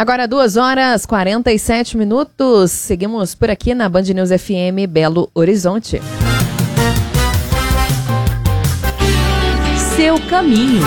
Agora 2h47. Seguimos por aqui na Band News FM Belo Horizonte. Seu caminho.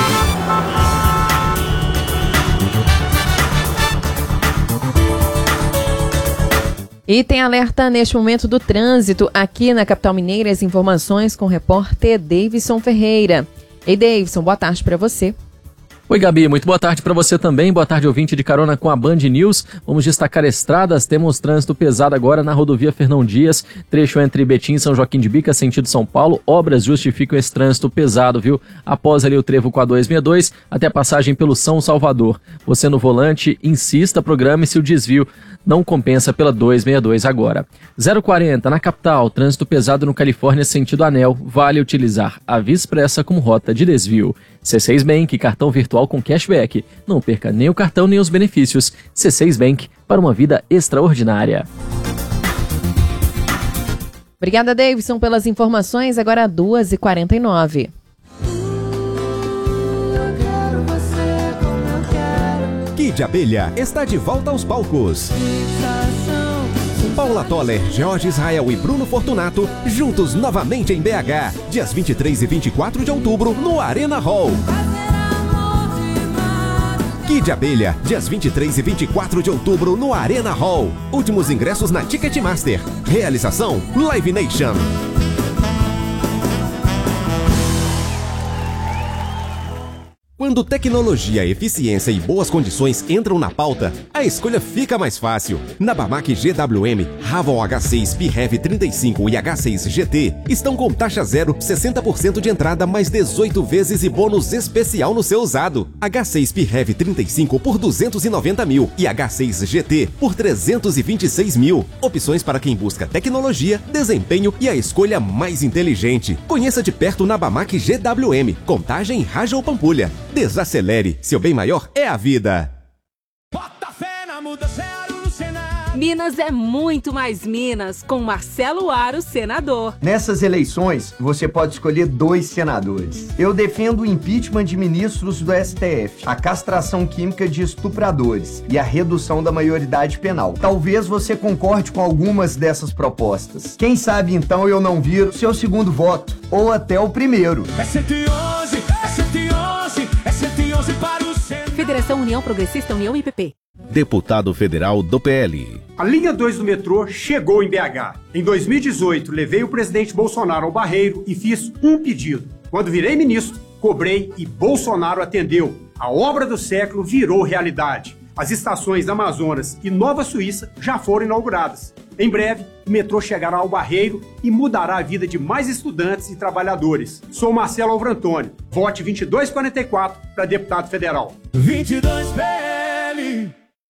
E tem alerta neste momento do trânsito aqui na capital mineira. As informações com o repórter Davidson Ferreira. Ei, Davidson, boa tarde para você. Oi, Gabi, muito boa tarde para você também. Boa tarde, ouvinte de carona com a Band News. Vamos destacar estradas. Temos trânsito pesado agora na rodovia Fernão Dias, trecho entre Betim e São Joaquim de Bica, sentido São Paulo. Obras justificam esse trânsito pesado, viu? Após ali o trevo com a 262, até a passagem pelo São Salvador. Você no volante, insista, programe-se o desvio. Não compensa pela 262 agora. 040, na capital, trânsito pesado no Califórnia, sentido Anel. Vale utilizar a Via Expressa como rota de desvio. C6 Bank, cartão virtual com cashback. Não perca nem o cartão nem os benefícios. C6 Bank, para uma vida extraordinária. Obrigada, Davidson, pelas informações. Agora 2h49. Kid Abelha está de volta aos palcos. Paula Toller, Jorge Israel e Bruno Fortunato, juntos novamente em BH, dias 23 e 24 de outubro, no Arena Hall. Kid Abelha, dias 23 e 24 de outubro, no Arena Hall. Últimos ingressos na Ticketmaster. Realização Live Nation. Quando tecnologia, eficiência e boas condições entram na pauta, a escolha fica mais fácil. Na Bamac GWM, Havon H6 PHEV 35 e H6 GT estão com taxa zero, 60% de entrada mais 18 vezes e bônus especial no seu usado. H6 PHEV 35 por 290 mil e H6 GT por 326 mil. Opções para quem busca tecnologia, desempenho e a escolha mais inteligente. Conheça de perto na Bamac GWM, Contagem, Raja ou Pampulha. Desacelere, seu bem maior é a vida. Bota fé na mudança no Senado. Minas é muito mais Minas, com Marcelo Aro, senador. Nessas eleições, você pode escolher 2 senadores. Eu defendo o impeachment de ministros do STF, a castração química de estupradores e a redução da maioridade penal. Talvez você concorde com algumas dessas propostas. Quem sabe então eu não viro seu segundo voto, ou até o primeiro. É 111, é 111, é 111 para o Senado. Federação União Progressista União IPP. Deputado federal do PL. A linha 2 do metrô chegou em BH. Em 2018, levei o presidente Bolsonaro ao Barreiro e fiz um pedido. Quando virei ministro, cobrei e Bolsonaro atendeu. A obra do século virou realidade. As estações Amazonas e Nova Suíça já foram inauguradas. Em breve, o metrô chegará ao Barreiro e mudará a vida de mais estudantes e trabalhadores. Sou Marcelo Alvrantônio. Vote 2244 para deputado federal. 22 PL.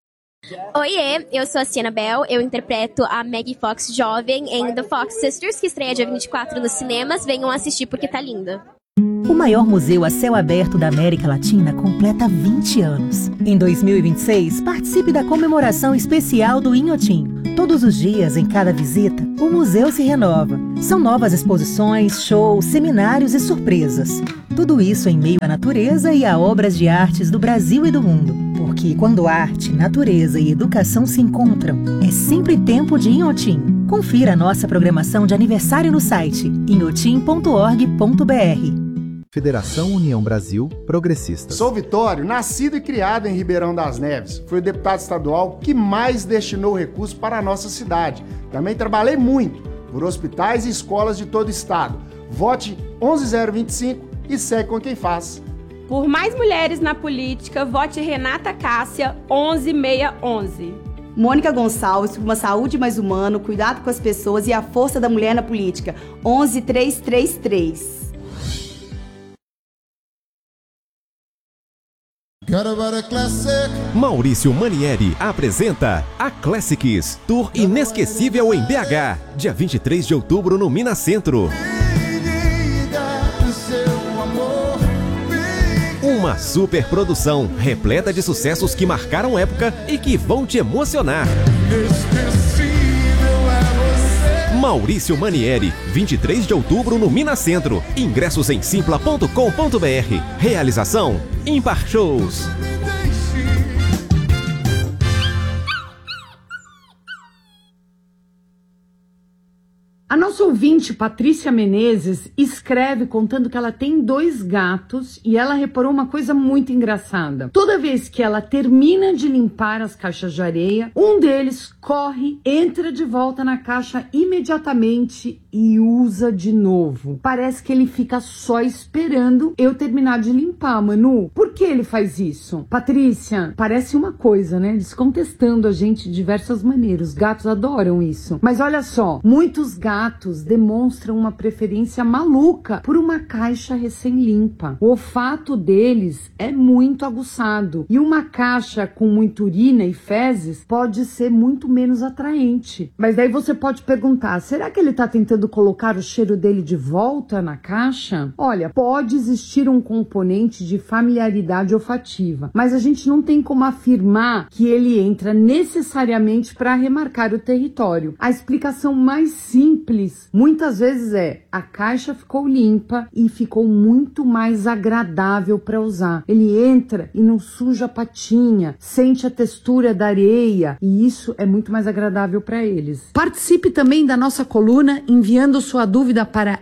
Oiê, eu sou a Sienna Bell, eu interpreto a Maggie Fox jovem em The Fox Sisters, que estreia dia 24 nos cinemas. Venham assistir porque tá linda. O maior museu a céu aberto da América Latina completa 20 anos. Em 2026, participe da comemoração especial do Inhotim. Todos os dias, em cada visita, o museu se renova. São novas exposições, shows, seminários e surpresas. Tudo isso em meio à natureza e a obras de artes do Brasil e do mundo. Porque quando arte, natureza e educação se encontram, é sempre tempo de Inhotim. Confira a nossa programação de aniversário no site inhotim.org.br. Federação União Brasil Progressistas. Sou Vitório, nascido e criado em Ribeirão das Neves. Fui o deputado estadual que mais destinou recursos para a nossa cidade. Também trabalhei muito por hospitais e escolas de todo o estado. Vote 11025 e segue com quem faz. Por mais mulheres na política, vote Renata Cássia 11611. Mônica Gonçalves, por uma saúde mais humana, cuidado com as pessoas e a força da mulher na política 11333. Maurício Manieri apresenta a Classics, Tour inesquecível em BH, dia 23 de outubro no Minas Centro. Uma super produção, repleta de sucessos que marcaram época e que vão te emocionar. Maurício Manieri, 23 de outubro no Minas Centro. Ingressos em simpla.com.br. Realização Impar Shows. A nossa ouvinte, Patrícia Menezes, escreve contando que ela tem 2 gatos e ela reparou uma coisa muito engraçada. Toda vez que ela termina de limpar as caixas de areia, um deles corre, entra de volta na caixa imediatamente e usa de novo. Parece que ele fica só esperando eu terminar de limpar, Manu. Por que ele faz isso? Patrícia, parece uma coisa, né? Descontestando a gente de diversas maneiras. Os gatos adoram isso. Mas olha só, muitos gatos demonstram uma preferência maluca por uma caixa recém-limpa. O olfato deles é muito aguçado e uma caixa com muita urina e fezes pode ser muito menos atraente. Mas daí você pode perguntar, será que ele está tentando colocar o cheiro dele de volta na caixa? Olha, pode existir um componente de familiaridade olfativa, mas a gente não tem como afirmar que ele entra necessariamente para remarcar o território. A explicação mais simples muitas vezes a caixa ficou limpa e ficou muito mais agradável para usar. Ele entra e não suja a patinha, sente a textura da areia e isso é muito mais agradável para eles. Participe também da nossa coluna enviando sua dúvida para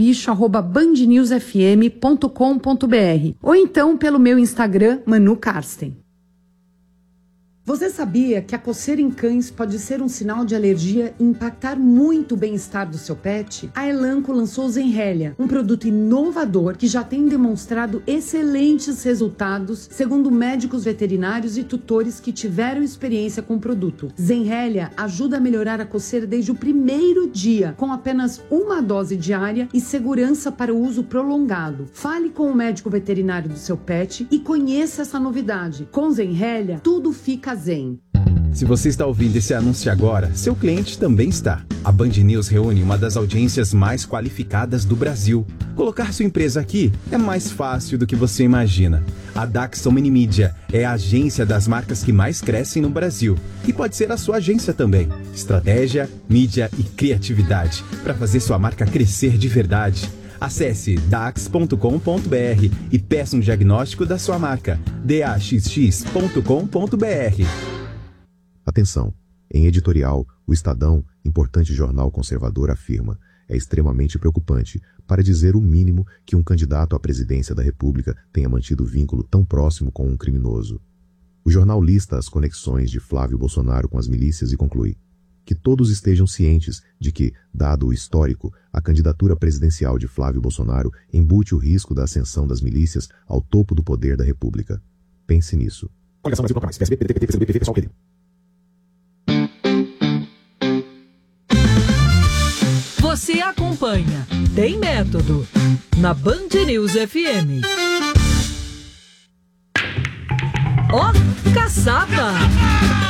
elbicho@bandnewsfm.com.br ou então pelo meu Instagram, Manu Karsten. Você sabia que a coceira em cães pode ser um sinal de alergia e impactar muito o bem-estar do seu pet? A Elanco lançou o Zenrelia, um produto inovador que já tem demonstrado excelentes resultados, segundo médicos veterinários e tutores que tiveram experiência com o produto. Zenrelia ajuda a melhorar a coceira desde o primeiro dia, com apenas uma dose diária e segurança para o uso prolongado. Fale com o médico veterinário do seu pet e conheça essa novidade. Com Zenrelia, tudo fica zen. Se você está ouvindo esse anúncio agora, seu cliente também está. A Band News reúne uma das audiências mais qualificadas do Brasil. Colocar sua empresa aqui é mais fácil do que você imagina. A Daxon Minimídia é a agência das marcas que mais crescem no Brasil. E pode ser a sua agência também. Estratégia, mídia e criatividade para fazer sua marca crescer de verdade. Acesse dax.com.br e peça um diagnóstico da sua marca. daxx.com.br. Atenção! Em editorial, o Estadão, importante jornal conservador, afirma: é extremamente preocupante, para dizer o mínimo, que um candidato à presidência da República tenha mantido vínculo tão próximo com um criminoso. O jornal lista as conexões de Flávio Bolsonaro com as milícias e conclui: que todos estejam cientes de que, dado o histórico, a candidatura presidencial de Flávio Bolsonaro embute o risco da ascensão das milícias ao topo do poder da República. Pense nisso. Coligação Brasil Contra Mais. PSB, PDT, PCdoB, PV, pessoal, querido. Você acompanha Tem Método na Band News FM. Ó, caçapa!